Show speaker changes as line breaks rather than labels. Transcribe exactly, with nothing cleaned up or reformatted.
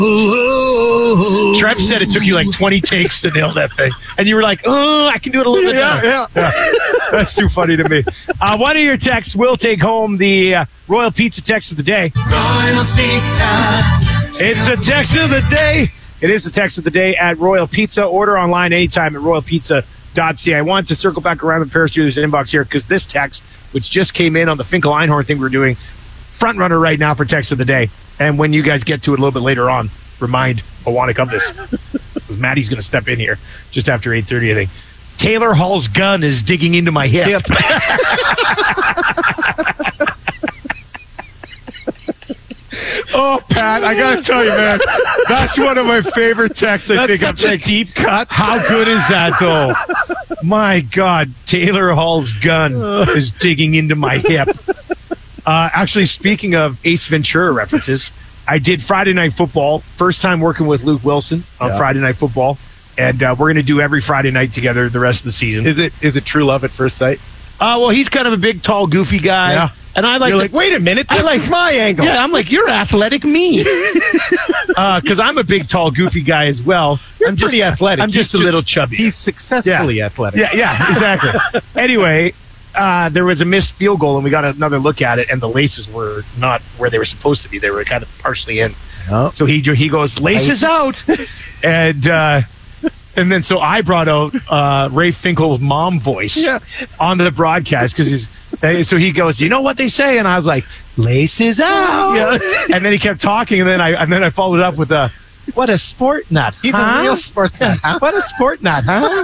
Trev said it took you like twenty takes to nail that thing. And you were like, oh, I can do it a little bit
Yeah,
better.
yeah.
Yeah. That's too funny to me. Uh, one of your texts will take home the uh, Royal Pizza text of the day.
Royal Pizza.
It's the text of the day. It is the text of the day at Royal Pizza. Order online anytime at royal pizza dot c a. I want to circle back around the Paris Steelers inbox here because this text, which just came in on the Finkel-Einhorn thing we're doing, front runner right now for text of the day. And when you guys get to it a little bit later on, remind Awanik of this. Because Maddie's going to step in here just after eight thirty, I think. Taylor Hall's gun is digging into my hip.
Yep.
Oh, Pat, I got to tell you, man, that's one of my favorite texts I
That's
think
such
I've
a
taken.
deep cut.
How good is that, though? My God, Taylor Hall's gun is digging into my hip. Uh, actually, speaking of Ace Ventura references, I did Friday Night Football. First time working with Luke Wilson on
Yeah.
Friday Night Football. And uh, we're going to do every Friday night together the rest of the season.
Is it is it true love at first sight?
Uh, well, he's kind of a big, tall, goofy guy.
Yeah.
And I like
You're
to-
like, wait a minute,
I
this
like-
is my angle.
Yeah, I'm like, you're athletic me. Because I'm a big, tall, goofy guy as well.
You're
I'm just,
pretty athletic.
I'm just
He's
a little chubby.
He's successfully athletic.
Yeah, yeah, exactly. Anyway, uh, there was a missed field goal, and we got another look at it, and the laces were not where they were supposed to be. They were kind of partially in.
Oh.
So he he goes, laces out. and uh, and then so I brought out uh, Ray Finkel's mom voice
Yeah.
on the broadcast because he's. uh, So he goes, you know what they say? And I was like, laces out.
Yeah.
And then he kept talking, and then I and then I followed up with a, what a sport nut.
He's
huh?
a real sport nut, huh?
What a sport nut, huh?